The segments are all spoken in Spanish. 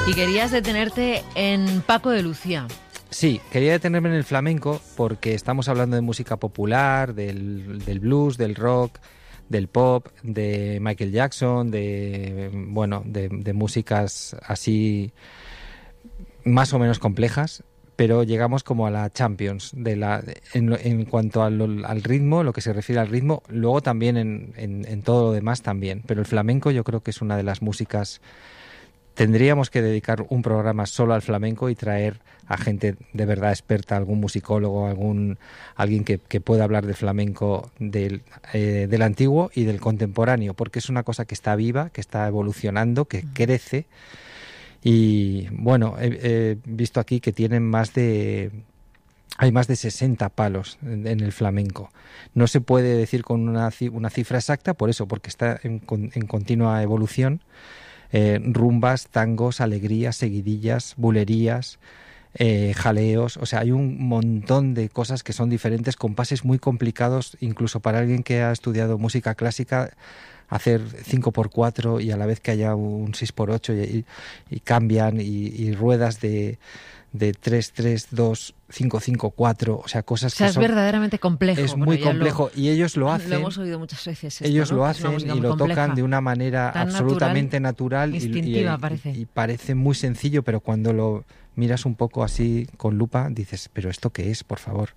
Y querías detenerte en Paco de Lucía. Sí, quería detenerme en el flamenco porque estamos hablando de música popular, del blues, del rock, del pop, de Michael Jackson, de músicas así más o menos complejas, pero llegamos como a la Champions en cuanto al ritmo, lo que se refiere al ritmo, luego también en todo lo demás también, pero el flamenco yo creo que es una de las músicas. Tendríamos que dedicar un programa solo al flamenco y traer a gente de verdad experta, algún musicólogo, alguien que pueda hablar de flamenco del antiguo y del contemporáneo, porque es una cosa que está viva, que está evolucionando, que crece. Y bueno, he visto aquí que tienen hay más de 60 palos en el flamenco. No se puede decir con una cifra exacta, por eso, porque está en continua evolución. Rumbas, tangos, alegrías, seguidillas, bulerías, jaleos, o sea, hay un montón de cosas que son diferentes, compases muy complicados, incluso para alguien que ha estudiado música clásica, hacer 5x4 y a la vez que haya un 6x8 y cambian y ruedas de 3-3-2, 5-5-4, o sea, cosas que es son... verdaderamente complejo. Es muy complejo y ellos lo hacen. Lo hemos oído muchas veces. Ellos lo hacen y lo tocan de una manera absolutamente natural instintiva, parece. Y parece muy sencillo, pero cuando lo miras un poco así con lupa, dices, ¿pero esto qué es, por favor?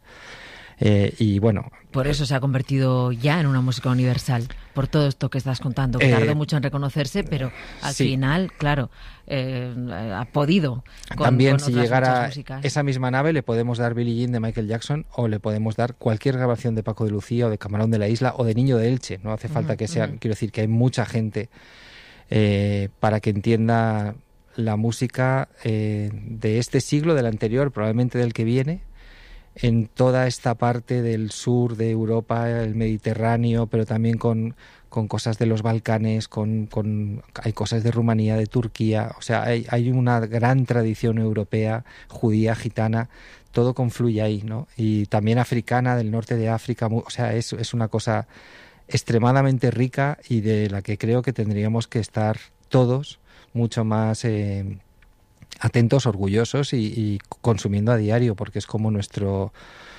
Y bueno... Por eso se ha convertido ya en una música universal, por todo esto que estás contando, que tardó mucho en reconocerse, pero al final, claro, ha podido. También con si llegara esa misma nave le podemos dar Billie Jean de Michael Jackson o le podemos dar cualquier grabación de Paco de Lucía o de Camarón de la Isla o de Niño de Elche. No hace falta que sean, quiero decir que hay mucha gente para que entienda la música de este siglo, del anterior, probablemente del que viene, en toda esta parte del sur de Europa, el Mediterráneo, pero también con cosas de los Balcanes, hay cosas de Rumanía, de Turquía, o sea, hay una gran tradición europea, judía, gitana, todo confluye ahí, ¿no? Y también africana, del norte de África, o sea, es una cosa extremadamente rica y de la que creo que tendríamos que estar todos mucho más... atentos, orgullosos y consumiendo a diario, porque es como nuestro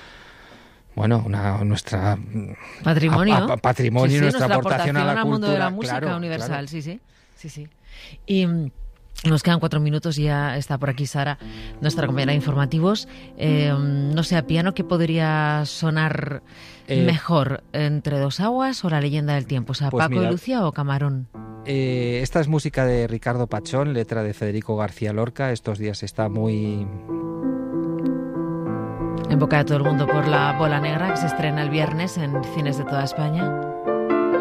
nuestra patrimonio, patrimonio, sí, nuestra aportación a la cultura, mundo de la música, claro, universal, claro. Sí. Y nos quedan 4 minutos y ya está por aquí Sara, nuestra compañera de informativos. No sé, a piano, ¿qué podría sonar mejor? ¿Entre Dos Aguas o La Leyenda del Tiempo? O sea, pues ¿Paco de Lucía o Camarón? Esta es música de Ricardo Pachón, letra de Federico García Lorca. Estos días está muy... en boca de todo el mundo por La Bola Negra, que se estrena el viernes en cines de toda España.